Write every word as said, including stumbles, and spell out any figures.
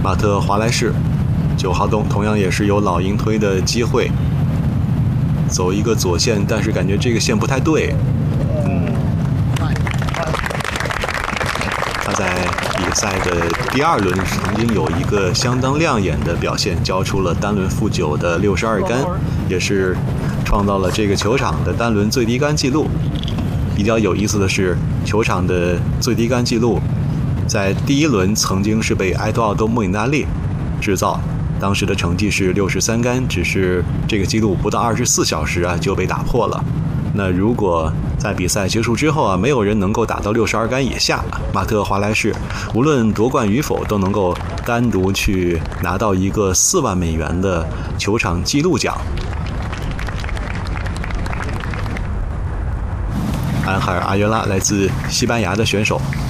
马特华莱士九号洞同样也是有老鹰推的机会，走一个左线，但是感觉这个线不太对。嗯，他在比赛的第二轮曾经有一个相当亮眼的表现，交出了单轮负九的六十二杆，也是创造了这个球场的单轮最低杆纪录。比较有意思的是，球场的最低杆纪录在第一轮曾经是被埃多奥多·莫里纳利制造，当时的成绩是六十三杆，只是这个纪录不到二十四小时啊就被打破了。那如果在比赛结束之后啊，没有人能够打到六十二杆以下，马特华莱士无论夺冠与否都能够单独去拿到一个四万美元的球场纪录奖。安海尔·阿约拉来自西班牙的选手，